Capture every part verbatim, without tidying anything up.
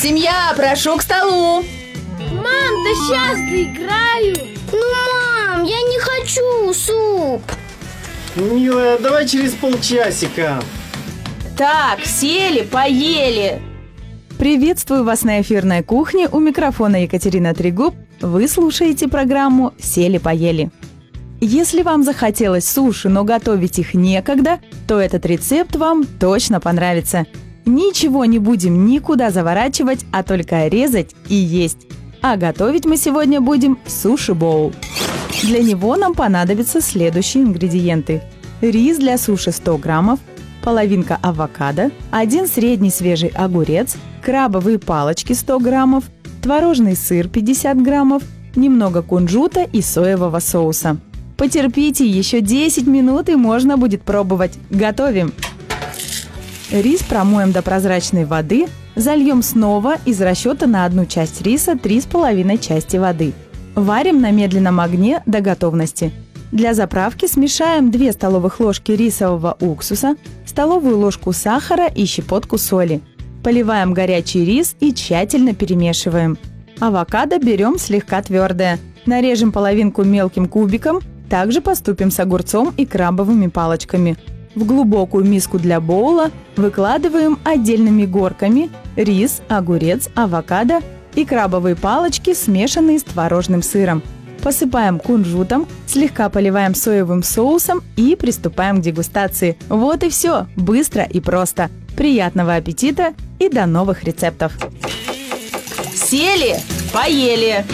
Семья, прошу к столу. Мам, да сейчас доиграю. Ну, мам, я не хочу суп. Милая, давай через полчасика. Так, сели, поели. Приветствую вас на эфирной кухне. У микрофона Екатерина Трегуб. Вы слушаете программу «Сели-поели». Если вам захотелось суши, но готовить их некогда, то этот рецепт вам точно понравится. Ничего не будем никуда заворачивать, а только резать и есть. А готовить мы сегодня будем суши-боул. Для него нам понадобятся следующие ингредиенты. Рис для суши сто граммов, половинка авокадо, один средний свежий огурец, крабовые палочки сто граммов, творожный сыр пятьдесят граммов, немного кунжута и соевого соуса. Потерпите, еще десять минут и можно будет пробовать. Готовим! Рис промоем до прозрачной воды, зальем снова из расчета на одну часть риса три с половиной части воды. Варим на медленном огне до готовности. Для заправки смешаем две столовых ложки рисового уксуса, столовую ложку сахара и щепотку соли. Поливаем горячий рис и тщательно перемешиваем. Авокадо берем слегка твердое. Нарежем половинку мелким кубиком. Также поступим с огурцом и крабовыми палочками. В глубокую миску для боула выкладываем отдельными горками рис, огурец, авокадо и крабовые палочки, смешанные с творожным сыром. Посыпаем кунжутом, слегка поливаем соевым соусом и приступаем к дегустации. Вот и все. Быстро и просто. Приятного аппетита и до новых рецептов. Сели, поели.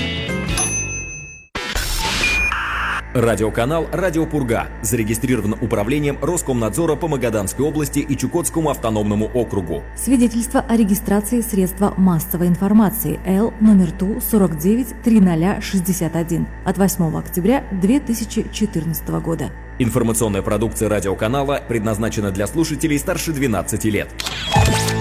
Радиоканал «Радио Пурга» зарегистрирован управлением Роскомнадзора по Магаданской области и Чукотскому автономному округу. Свидетельство о регистрации средства массовой информации Л номер Ту сорок девять триста шестьдесят один от восьмого октября две тысячи четырнадцатого года. Информационная продукция радиоканала предназначена для слушателей старше двенадцати лет.